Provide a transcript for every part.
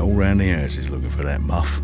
old Randy Harris is looking for that muff.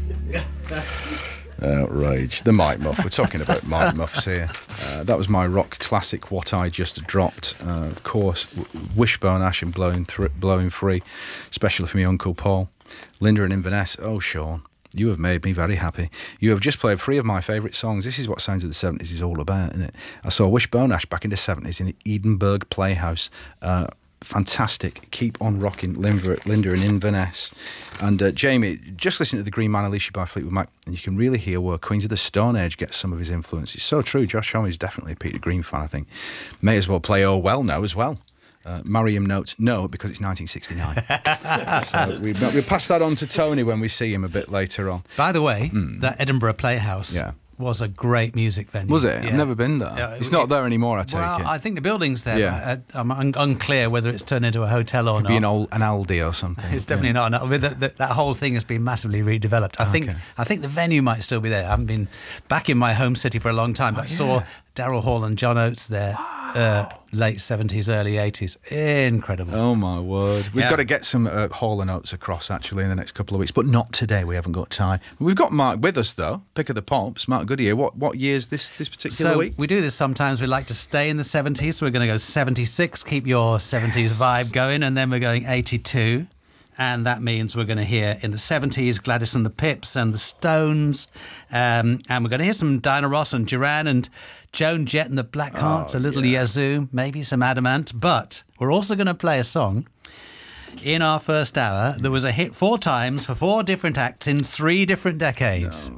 Outrage. The Mike Muff. We're talking about Mike Muffs here. That was my rock classic, What I Just Dropped. Of course, Wishbone Ash and Blowing Free, especially for me Uncle Paul. Linda and Inverness. Oh, Sean, you have made me very happy. You have just played 3 of my favourite songs. This is what Sounds of the 70s is all about, isn't it? I saw Wishbone Ash back in the 70s in Edinburgh Playhouse. Fantastic. Keep on rocking, Linda and Inverness. And Jamie, just listen to The Green Man Alicia by Fleetwood Mac, and you can really hear where Queens of the Stone Age gets some of his influence. It's so true. Josh Homme is definitely a Peter Green fan, I think. May as well play Oh Well now as well. Mariam notes, no, because it's 1969. So we'll pass that on to Tony when we see him a bit later on. By the way, that Edinburgh Playhouse was a great music venue. Was it? Yeah. I've never been there. It's not there anymore, I take it. Well, I think the building's there. Yeah. I'm unclear whether it's turned into a hotel or not. Could be an Aldi or something. It's definitely not. That whole thing has been massively redeveloped. I think the venue might still be there. I haven't been back in my home city for a long time, but saw Daryl Hall and John Oates there. Late 70s, early 80s. Incredible. Oh, my word. We've got to get some Hall and Oates across, actually, in the next couple of weeks, but not today. We haven't got time. We've got Mark with us, though. Pick of the Pops, Mark Goodyear. What year's this particular week? We do this sometimes. We like to stay in the 70s, so we're going to go 76, keep your 70s vibe going, and then we're going 82. And that means we're going to hear in the 70s Gladys and the Pips and the Stones. And we're going to hear some Diana Ross and Duran and Joan Jett and the Blackhearts, a little Yazoo, maybe some Adamant. But we're also going to play a song in our first hour that was a hit 4 times for 4 different acts in 3 different decades.